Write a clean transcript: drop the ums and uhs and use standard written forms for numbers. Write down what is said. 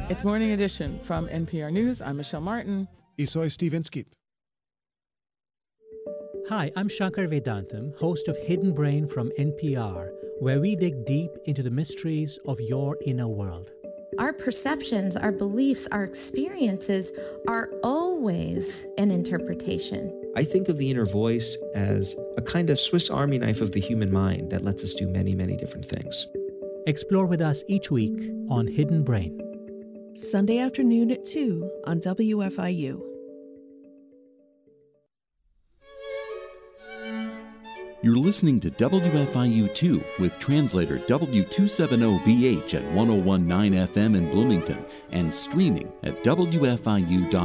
It's Morning Edition from NPR News. I'm Michelle Martin. I soy Steve Inskeep. Hi, I'm Shankar Vedantam, host of Hidden Brain from NPR, where we dig deep into the mysteries of your inner world. Our perceptions, our beliefs, our experiences are always an interpretation. I think of the inner voice as a kind of Swiss Army knife of the human mind that lets us do many, many different things. Explore with us each week on Hidden Brain. Sunday afternoon at 2 on WFIU. You're listening to WFIU2 with translator W270BH at 101.9 FM in Bloomington and streaming at WFIU.org.